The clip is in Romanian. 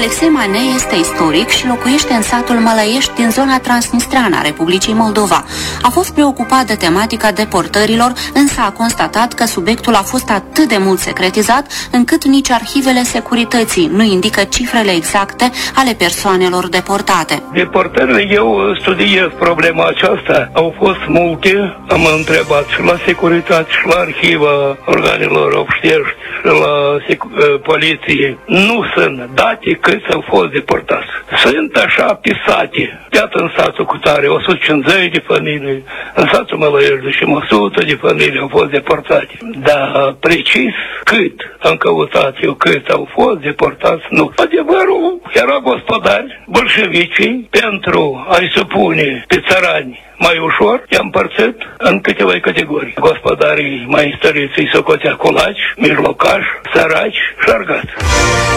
Alexei Mane este istoric și locuiește în satul Mălăiești din zona transnistreană a Republicii Moldova. A fost preocupat de tematica deportărilor, însă a constatat că subiectul a fost atât de mult secretizat încât nici arhivele securității nu indică cifrele exacte ale persoanelor deportate. Deportările, eu studiez problema aceasta. Au fost multe, am întrebat și la securitate și la arhiva organelor obștești și la poliție. Nu sunt date câți au fost deportați. Sunt așa pisate. Iată în satul Cutare 150 de familii, în satul Mălăiești și 100 de familii au fost deportate. Dar precis cât am căutat eu, cât au fost deportați, nu. Adevărul, erau gospodari bolșevicii pentru a-i supune pe țărani mai ușor, i-am împărțit în câteva categorii. Gospodarii mai stăriți îi socotea colaci, mijlocași, săraci și argați.